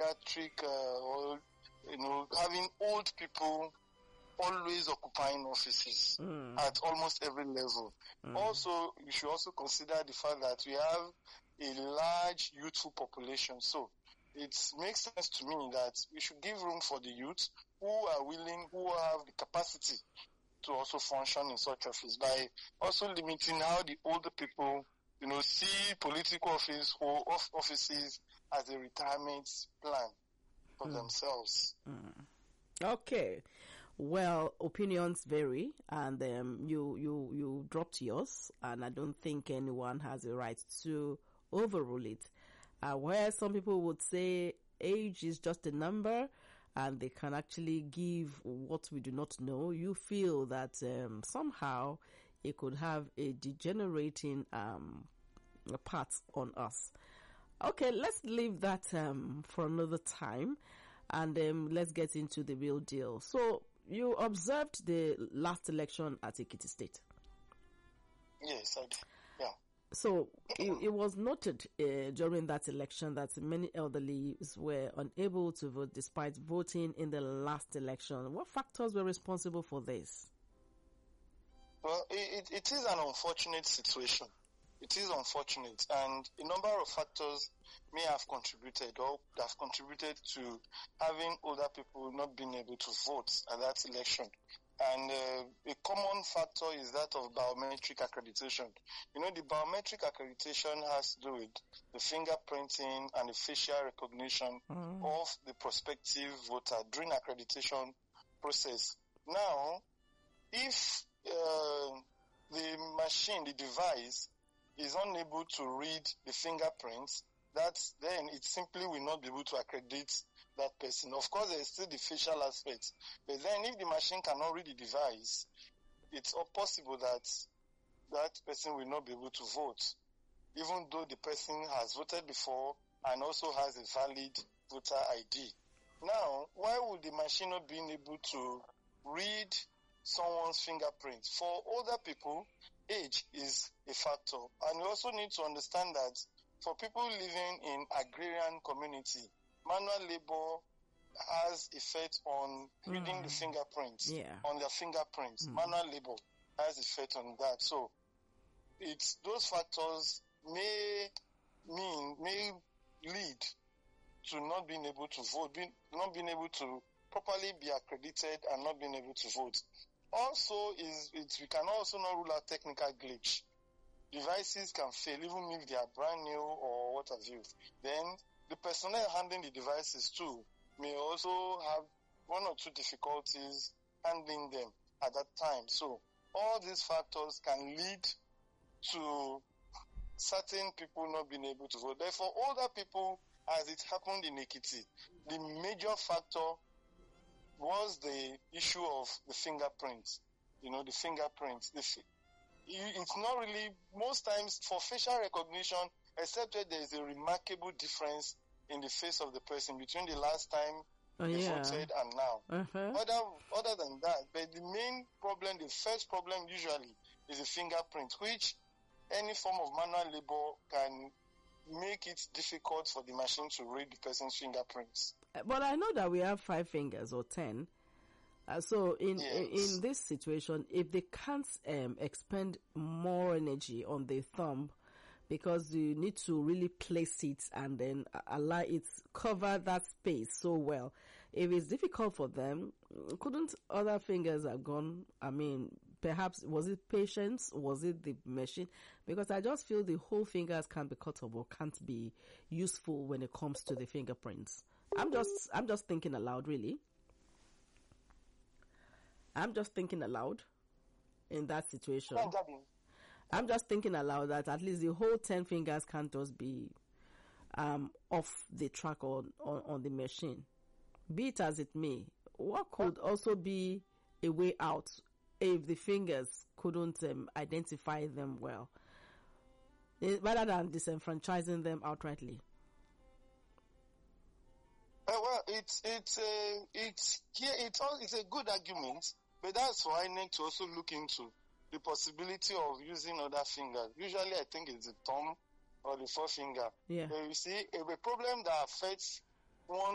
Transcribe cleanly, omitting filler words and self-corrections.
geriatric or having old people always occupying offices at almost every level. Also, you should also consider the fact that we have a large youthful population. So it makes sense to me that we should give room for the youth who are willing, who have the capacity to also function in such office, by also limiting how the older people, see political offices as a retirement plan for themselves. Okay. Well, opinions vary, and you dropped yours, and I don't think anyone has a right to overrule it. Where some people would say age is just a number, and they can actually give what we do not know. You feel that somehow it could have a degenerating part on us. Okay, let's leave that for another time, and let's get into the real deal. So, you observed the last election at Ekiti State. Yes, I did. Yeah. So it was noted during that election that many elderlies were unable to vote despite voting in the last election. What factors were responsible for this? Well, it is an unfortunate situation. It is unfortunate, and a number of factors may have contributed or have contributed to having older people not being able to vote at that election. And a common factor is that of biometric accreditation. The biometric accreditation has to do with the fingerprinting and the facial recognition of the prospective voter during accreditation process. Now, if the machine, the device, is unable to read the fingerprints, then it simply will not be able to accredit that person. Of course, there is still the facial aspect. But then if the machine cannot read the device, it's possible that that person will not be able to vote, even though the person has voted before and also has a valid voter ID. Now, why would the machine not be able to read someone's fingerprint? For older people, age is a factor. And we also need to understand that for people living in agrarian community, manual labor has effect on reading the fingerprints, on their fingerprints. Manual labor has effect on that. So those factors may lead to not being able to vote, not being able to properly be accredited and not being able to vote. Also, we can also not rule out technical glitch. Devices can fail even if they are brand new or what have you. Then the personnel handling the devices too may also have one or two difficulties handling them at that time. So all these factors can lead to certain people not being able to vote. Therefore, older people, as it happened in Ekiti, the major factor was the issue of the fingerprints. The fingerprints. It's not really, most times for facial recognition, except that there is a remarkable difference in the face of the person between the last time they voted and now. Other than that, but the main problem, the first problem usually is the fingerprint, which any form of manual labor can make it difficult for the machine to read the person's fingerprints. But I know that we have 5 fingers or 10. So in this situation, if they can't expend more energy on the thumb, because you need to really place it and then allow it cover that space so well. If it's difficult for them, couldn't other fingers have gone? I mean, perhaps was it patience? Was it the machine? Because I just feel the whole fingers can't be cut off or can't be useful when it comes to the fingerprints. I'm just thinking aloud, really. I'm just thinking aloud in that situation. I'm just thinking aloud that at least the whole 10 fingers can't just be off the track or on the machine. Be it as it may, what could also be a way out if the fingers couldn't identify them well, rather than disenfranchising them outrightly? Well, it's a good argument, but that's for INEC to also look into the possibility of using other fingers. Usually, I think it's the thumb or the forefinger. Yeah. You see, a problem that affects one